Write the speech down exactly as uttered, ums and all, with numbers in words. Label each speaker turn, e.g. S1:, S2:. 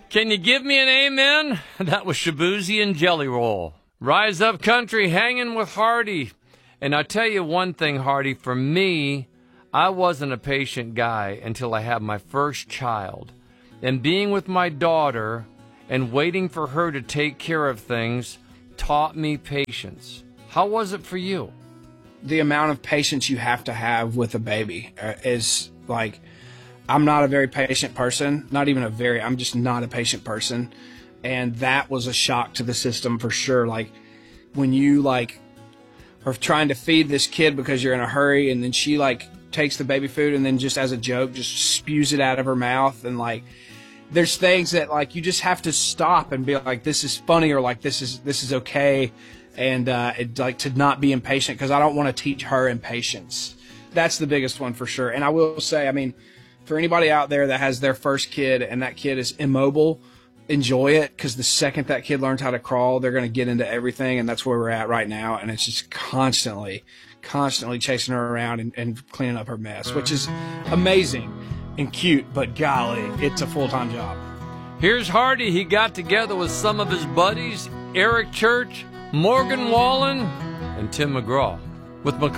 S1: Can you give me an amen? That was Shaboozey and Jelly Roll. Rise Up Country hanging with Hardy. And I tell you one thing, Hardy, for me, I wasn't a patient guy until I had my first child. And being with my daughter and waiting for her to take care of things taught me patience. How was it for you?
S2: The amount of patience you have to have with a baby is like, I'm not a very patient person, not even a very, I'm just not a patient person. And that was a shock to the system for sure. Like when you like are trying to feed this kid because you're in a hurry, and then she like takes the baby food and then just as a joke, just spews it out of her mouth. And like, there's things that like, you just have to stop and be like, this is funny, or like, this is, this is okay. And, uh, it, like to not be impatient, because I don't want to teach her impatience. That's the biggest one for sure. And I will say, I mean, for anybody out there that has their first kid and that kid is immobile, enjoy it, because the second that kid learns how to crawl, they're going to get into everything. And that's where we're at right now. And it's just constantly, constantly chasing her around and, and cleaning up her mess, which is amazing and cute, but golly, it's a full-time job.
S1: Here's Hardy. He got together with some of his buddies, Eric Church, Morgan Wallen, and Tim McGraw. With McCall